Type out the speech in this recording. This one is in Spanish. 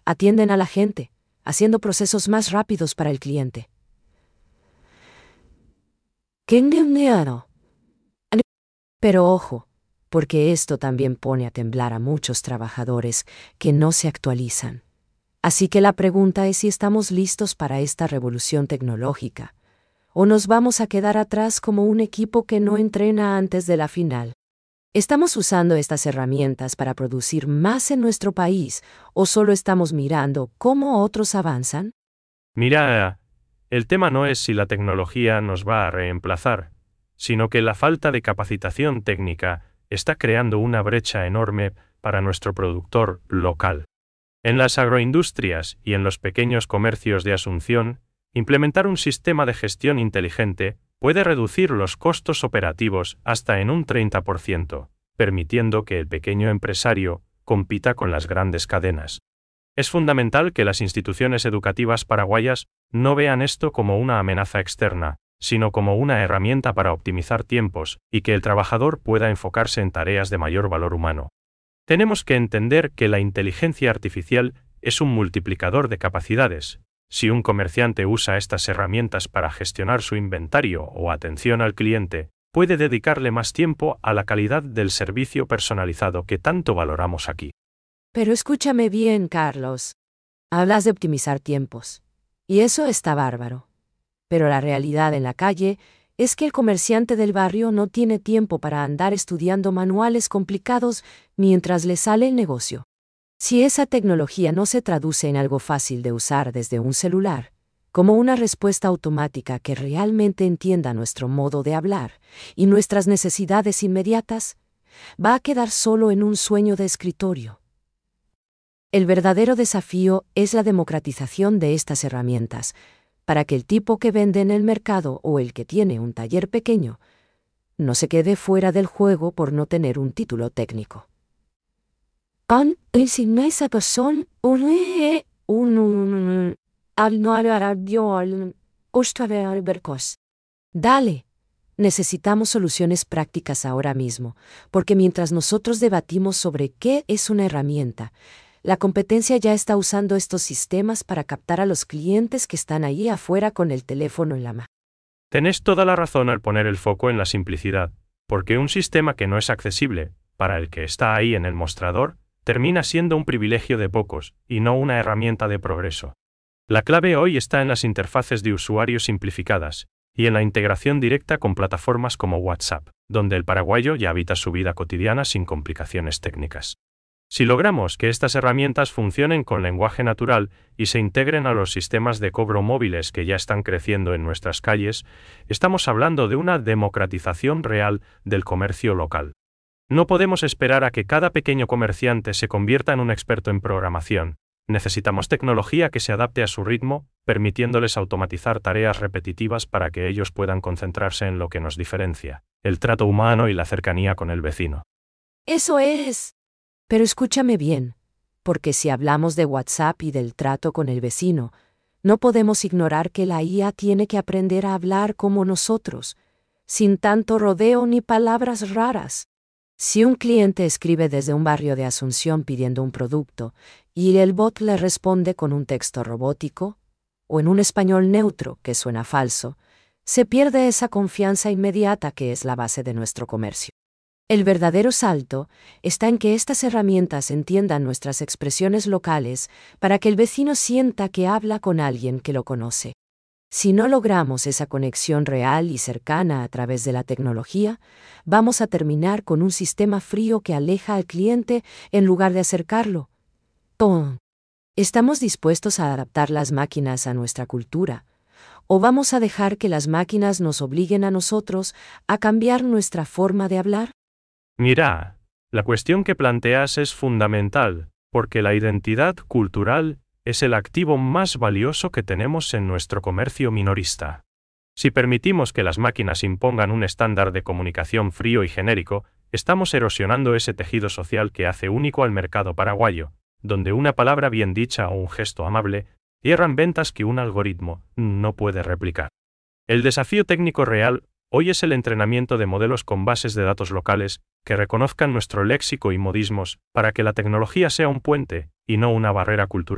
atienden a la gente, haciendo procesos más rápidos para el cliente. Pero ojo, porque esto también pone a temblar a muchos trabajadores que no se actualizan. Así que la pregunta es si estamos listos para esta revolución tecnológica, o nos vamos a quedar atrás como un equipo que no entrena antes de la final. ¿Estamos usando estas herramientas para producir más en nuestro país o solo estamos mirando cómo otros avanzan? Mira, el tema no es si la tecnología nos va a reemplazar, sino que la falta de capacitación técnica está creando una brecha enorme para nuestro productor local. En las agroindustrias y en los pequeños comercios de Asunción, implementar un sistema de gestión inteligente puede reducir los costos operativos hasta en un 30%, permitiendo que el pequeño empresario compita con las grandes cadenas. Es fundamental que las instituciones educativas paraguayas no vean esto como una amenaza externa, sino como una herramienta para optimizar tiempos y que el trabajador pueda enfocarse en tareas de mayor valor humano. Tenemos que entender que la inteligencia artificial es un multiplicador de capacidades. Si un comerciante usa estas herramientas para gestionar su inventario o atención al cliente, puede dedicarle más tiempo a la calidad del servicio personalizado que tanto valoramos aquí. Pero escúchame bien, Carlos. Hablas de optimizar tiempos. Y eso está bárbaro. Pero la realidad en la calle es que el comerciante del barrio no tiene tiempo para andar estudiando manuales complicados mientras le sale el negocio. Si esa tecnología no se traduce en algo fácil de usar desde un celular, como una respuesta automática que realmente entienda nuestro modo de hablar y nuestras necesidades inmediatas, va a quedar solo en un sueño de escritorio. El verdadero desafío es la democratización de estas herramientas, para que el tipo que vende en el mercado o el que tiene un taller pequeño no se quede fuera del juego por no tener un título técnico. Dale. Necesitamos soluciones prácticas ahora mismo, porque mientras nosotros debatimos sobre qué es una herramienta, la competencia ya está usando estos sistemas para captar a los clientes que están ahí afuera con el teléfono en la mano. Tenés toda la razón al poner el foco en la simplicidad, porque un sistema que no es accesible, para el que está ahí en el mostrador, termina siendo un privilegio de pocos, y no una herramienta de progreso. La clave hoy está en las interfaces de usuario simplificadas, y en la integración directa con plataformas como WhatsApp, donde el paraguayo ya habita su vida cotidiana sin complicaciones técnicas. Si logramos que estas herramientas funcionen con lenguaje natural y se integren a los sistemas de cobro móviles que ya están creciendo en nuestras calles, estamos hablando de una democratización real del comercio local. No podemos esperar a que cada pequeño comerciante se convierta en un experto en programación. Necesitamos tecnología que se adapte a su ritmo, permitiéndoles automatizar tareas repetitivas para que ellos puedan concentrarse en lo que nos diferencia, el trato humano y la cercanía con el vecino. Eso es. Pero escúchame bien, porque si hablamos de WhatsApp y del trato con el vecino, no podemos ignorar que la IA tiene que aprender a hablar como nosotros, sin tanto rodeo ni palabras raras. Si un cliente escribe desde un barrio de Asunción pidiendo un producto y el bot le responde con un texto robótico o en un español neutro que suena falso, se pierde esa confianza inmediata que es la base de nuestro comercio. El verdadero salto está en que estas herramientas entiendan nuestras expresiones locales para que el vecino sienta que habla con alguien que lo conoce. Si no logramos esa conexión real y cercana a través de la tecnología, vamos a terminar con un sistema frío que aleja al cliente en lugar de acercarlo. ¿Estamos dispuestos a adaptar las máquinas a nuestra cultura? ¿O vamos a dejar que las máquinas nos obliguen a nosotros a cambiar nuestra forma de hablar? Mira, la cuestión que planteas es fundamental, porque la identidad cultural es el activo más valioso que tenemos en nuestro comercio minorista. Si permitimos que las máquinas impongan un estándar de comunicación frío y genérico, estamos erosionando ese tejido social que hace único al mercado paraguayo, donde una palabra bien dicha o un gesto amable cierran ventas que un algoritmo no puede replicar. El desafío técnico real hoy es el entrenamiento de modelos con bases de datos locales que reconozcan nuestro léxico y modismos para que la tecnología sea un puente y no una barrera cultural.